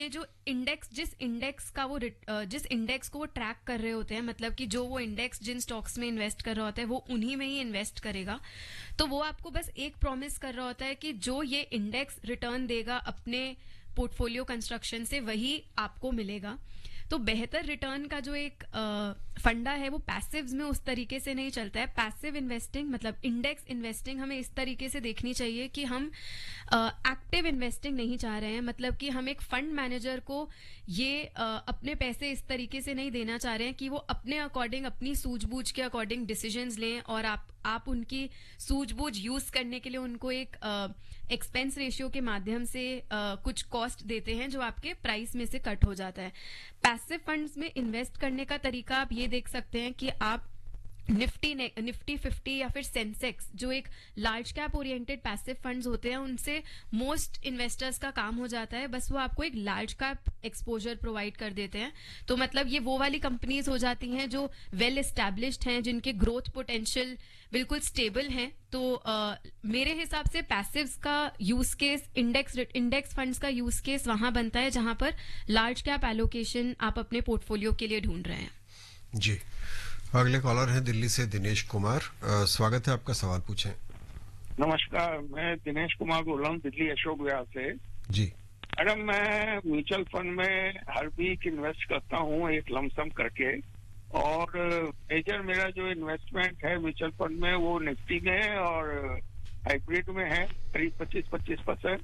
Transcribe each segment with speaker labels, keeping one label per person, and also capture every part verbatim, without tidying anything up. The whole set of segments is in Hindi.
Speaker 1: ये जो इंडेक्स जिस इंडेक्स का वो रिट- अ, जिस इंडेक्स को वो ट्रैक कर रहे होते हैं, मतलब कि जो वो इंडेक्स जिन स्टॉक्स में इन्वेस्ट कर रहा होता है वो उन्हीं में ही इन्वेस्ट करेगा। तो वो आपको बस एक प्रॉमिस कर रहा होता है कि जो ये इंडेक्स रिटर्न देगा अपने पोर्टफोलियो कंस्ट्रक्शन से वही आपको मिलेगा। तो बेहतर रिटर्न का जो एक फंडा है वो पैसिव्स में उस तरीके से नहीं चलता है। पैसिव इन्वेस्टिंग मतलब इंडेक्स इन्वेस्टिंग हमें इस तरीके से देखनी चाहिए कि हम एक्टिव इन्वेस्टिंग नहीं चाह रहे हैं, मतलब कि हम एक फंड मैनेजर को ये uh, अपने पैसे इस तरीके से नहीं देना चाह रहे हैं कि वो अपने अकॉर्डिंग अपनी सूझबूझ के अकॉर्डिंग डिसीजंस लें और आप आप उनकी सूझबूझ यूज करने के लिए उनको एक एक्सपेंस uh, रेशियो के माध्यम से uh, कुछ कॉस्ट देते हैं जो आपके प्राइस में से कट हो जाता है। पैसिव फंड्स में इन्वेस्ट करने का तरीका आप ये देख सकते हैं कि आप निफ्टी निफ्टी फिफ्टी या फिर सेंसेक्स, जो एक large cap oriented passive funds होते हैं, उनसे मोस्ट इन्वेस्टर्स का काम हो जाता है, बस वो आपको एक लार्ज कैप एक्सपोजर प्रोवाइड कर देते हैं। तो मतलब ये वो वाली कंपनीज हो जाती हैं जो वेल एस्टैब्लिश्ड हैं, जिनके ग्रोथ पोटेंशियल बिल्कुल स्टेबल हैं। तो आ, मेरे हिसाब से पैसिव्स का use case index index funds का यूज केस वहां बनता है जहां पर लार्ज कैप एलोकेशन आप अपने पोर्टफोलियो के लिए ढूंढ रहे हैं।
Speaker 2: जी, अगले कॉलर हैं दिल्ली से दिनेश कुमार। आ, स्वागत है आपका, सवाल पूछें।
Speaker 3: नमस्कार, मैं दिनेश कुमार बोल रहा हूँ दिल्ली अशोक विहार से।
Speaker 2: जी
Speaker 3: मैडम, मैं म्यूचुअल फंड में हर वीक इन्वेस्ट करता हूँ एक लमसम करके, और मेजर मेरा जो इन्वेस्टमेंट है म्यूचुअल फंड में वो निफ्टी में है और हाइब्रिड में है करीब पच्चीस पच्चीस परसेंट,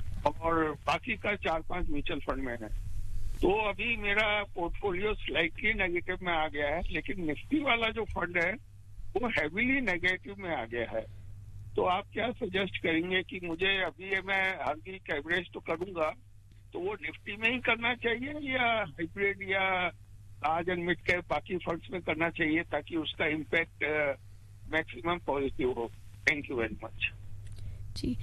Speaker 3: और बाकी का चार पांच म्यूचुअल फंड में है। तो अभी मेरा पोर्टफोलियो स्लाइटली नेगेटिव में आ गया है, लेकिन निफ्टी वाला जो फंड है वो हैवीली नेगेटिव में आ गया है। तो आप क्या सजेस्ट करेंगे कि मुझे अभी ये मैं हर वीक एवरेज तो करूंगा, तो वो निफ्टी में ही करना चाहिए या हाइब्रिड या लार्ज एंड मिड कैप बाकी फंड्स में करना चाहिए ताकि उसका इम्पैक्ट मैक्सिमम पॉजिटिव हो? Thank you very much.
Speaker 1: जी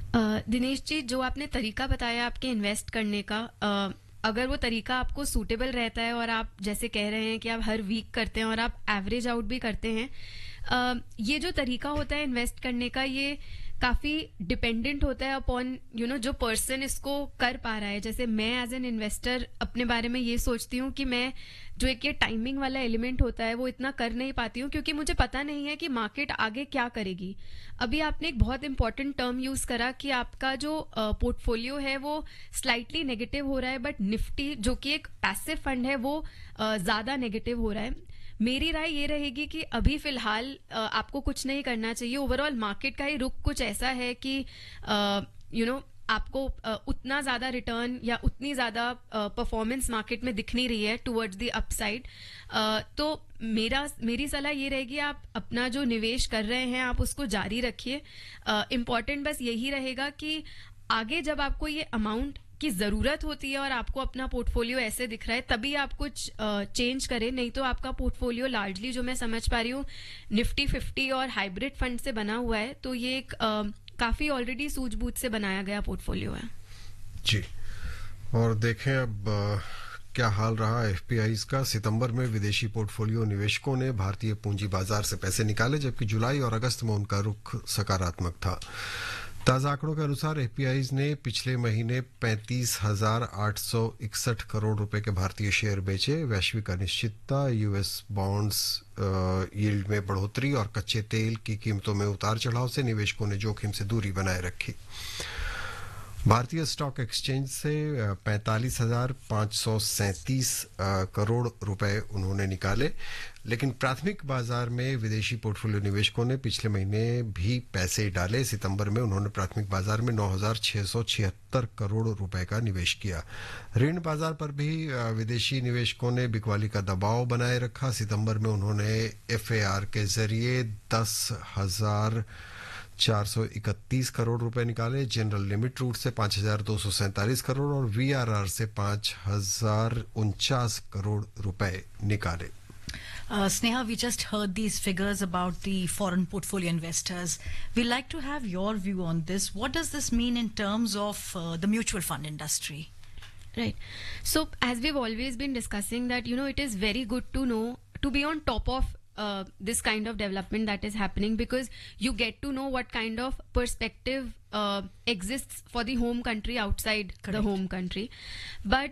Speaker 1: दिनेश जी, जो आपने तरीका बताया आपके इन्वेस्ट करने का, आ, अगर वो तरीका आपको सूटेबल रहता है और आप जैसे कह रहे हैं कि आप हर वीक करते हैं और आप एवरेज आउट भी करते हैं, आ, ये जो तरीका होता है इन्वेस्ट करने का ये काफी डिपेंडेंट होता है अपॉन यू नो जो पर्सन इसको कर पा रहा है। जैसे मैं एज एन इन्वेस्टर अपने बारे में ये सोचती हूँ कि मैं जो एक ये टाइमिंग वाला एलिमेंट होता है वो इतना कर नहीं पाती हूँ, क्योंकि मुझे पता नहीं है कि मार्केट आगे क्या करेगी। अभी आपने एक बहुत इंपॉर्टेंट टर्म यूज करा कि आपका जो पोर्टफोलियो है वो स्लाइटली नेगेटिव हो रहा है, बट निफ्टी जो कि एक पैसिव फंड है वो uh, ज्यादा नेगेटिव हो रहा है। मेरी राय ये रहेगी कि अभी फिलहाल आपको कुछ नहीं करना चाहिए। ओवरऑल मार्केट का ही रुख कुछ ऐसा है कि यू नो आपको uh, उतना ज्यादा रिटर्न या उतनी ज्यादा परफॉर्मेंस मार्केट में दिख नहीं रही है टुवर्ड्स द अपसाइड। तो मेरा मेरी सलाह ये रहेगी आप अपना जो निवेश कर रहे हैं आप उसको जारी रखिए। इम्पॉर्टेंट बस यही रहेगा कि आगे जब आपको ये अमाउंट की जरूरत होती है और आपको अपना पोर्टफोलियो ऐसे दिख रहा है तभी आप कुछ चेंज करें, नहीं तो आपका पोर्टफोलियो लार्जली जो मैं समझ पा रही हूँ निफ्टी फिफ्टी और हाइब्रिड फंड से बना हुआ है, तो ये एक आ, काफी ऑलरेडी सूझबूझ से बनाया गया पोर्टफोलियो है।
Speaker 2: जी, और देखें अब आ, क्या हाल रहा एफपीआई का। सितंबर में विदेशी पोर्टफोलियो निवेशकों ने भारतीय पूंजी बाजार से पैसे निकाले, जबकि जुलाई और अगस्त में उनका रुख सकारात्मक था। ताज़ा आंकड़ों के अनुसार एफपीआई ने पिछले महीने पैंतीस हजार आठ सौ इकसठ करोड़ रुपए के भारतीय शेयर बेचे। वैश्विक अनिश्चितता, यूएस बॉन्ड्स यील्ड में बढ़ोतरी और कच्चे तेल की कीमतों में उतार चढ़ाव से निवेशकों ने जोखिम से दूरी बनाए रखी। भारतीय स्टॉक एक्सचेंज से पैंतालीस हजार पाँच सौ सैंतीस करोड़ रुपए उन्होंने निकाले, लेकिन प्राथमिक बाजार में विदेशी पोर्टफोलियो निवेशकों ने पिछले महीने भी पैसे डाले। सितंबर में उन्होंने प्राथमिक बाजार में नौ हजार छह सौ छिहत्तर करोड़ रुपए का निवेश किया। ऋण बाजार पर भी विदेशी निवेशकों ने बिकवाली का दबाव बनाए रखा। सितंबर में उन्होंने एफएआर के जरिए दस हजार चार सौ इकतीस करोड़ रुपए निकाले। जनरल लिमिट रूट से पांच हजार दो सौ सैंतालीस करोड़ और वीआरआर से पांच हजार उनचास करोड़ रुपए निकाले।
Speaker 4: Uh, Sneha, we just heard these figures about the foreign portfolio investors. We'd like to have your view on this. What does this mean in terms of uh, the mutual fund industry?
Speaker 1: Right. So, as we've always been discussing that, you know, it is very good to know, to be on top of uh, this kind of development that is happening, because you get to know what kind of perspective uh, exists for the home country outside the
Speaker 4: Correct.
Speaker 1: home country. But